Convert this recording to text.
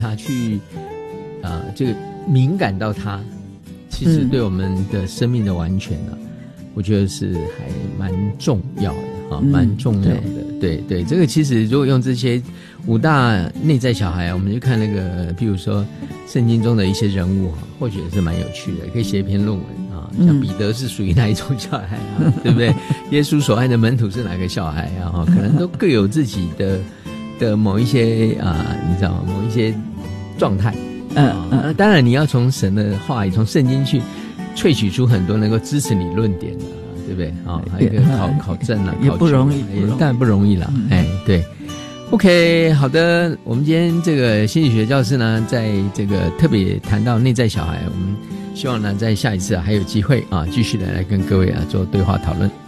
他去这个敏感到他，其实对我们的生命的完全呢，我觉得是还蛮重要的啊，蛮重要的。对，这个其实如果用这些5大内在小孩，我们就看那个，譬如说圣经中的一些人物或许也是蛮有趣的，可以写一篇论文啊。像彼得是属于哪一种小孩啊？对不对？耶稣所爱的门徒是哪个小孩啊？可能都各有自己的某一些你知道吗？某一些状态。当然你要从神的话语，从圣经去萃取出很多能够支持你论点的，对不对？还有一个考证啊， 也不容易， 当然不容易啦。对。OK， 好的，我们今天这个心理学教室呢，在这个特别谈到内在小孩，我们希望呢在下一次还有机会继续的来跟各位做对话讨论。